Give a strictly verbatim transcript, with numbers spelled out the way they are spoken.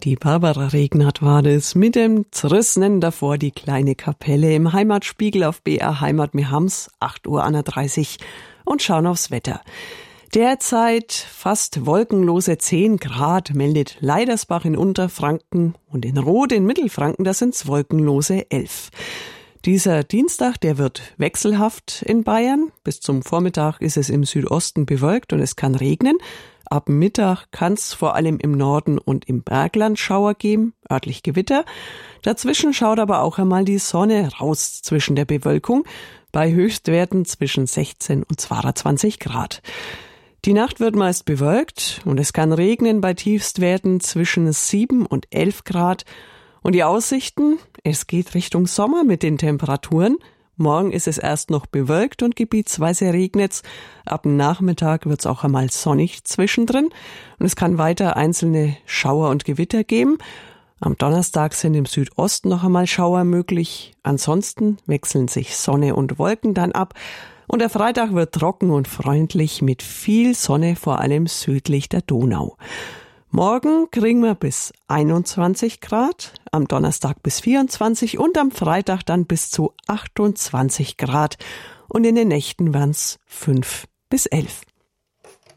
Die Barbara Regnert war das mit dem Zrissnen davor die kleine Kapelle im Heimatspiegel auf B R Heimat. Wir haben's acht Uhr einunddreißig und schauen aufs Wetter. Derzeit fast wolkenlose zehn Grad meldet Leidersbach in Unterfranken und in Roth in Mittelfranken, da sind's wolkenlose elf. Dieser Dienstag, der wird wechselhaft in Bayern. Bis zum Vormittag ist es im Südosten bewölkt und es kann regnen. Ab Mittag kann es vor allem im Norden und im Bergland Schauer geben, örtlich Gewitter. Dazwischen schaut aber auch einmal die Sonne raus zwischen der Bewölkung, bei Höchstwerten zwischen sechzehn und zweiundzwanzig Grad. Die Nacht wird meist bewölkt und es kann regnen bei Tiefstwerten zwischen sieben und elf Grad. Und die Aussichten, es geht Richtung Sommer mit den Temperaturen. Morgen ist es erst noch bewölkt und gebietsweise regnet's. Ab dem Nachmittag wird's auch einmal sonnig zwischendrin. Und es kann weiter einzelne Schauer und Gewitter geben. Am Donnerstag sind im Südosten noch einmal Schauer möglich. Ansonsten wechseln sich Sonne und Wolken dann ab. Und der Freitag wird trocken und freundlich mit viel Sonne, vor allem südlich der Donau. Morgen kriegen wir bis einundzwanzig Grad, am Donnerstag bis vierundzwanzig und am Freitag dann bis zu achtundzwanzig Grad. Und in den Nächten wären's fünf bis elf.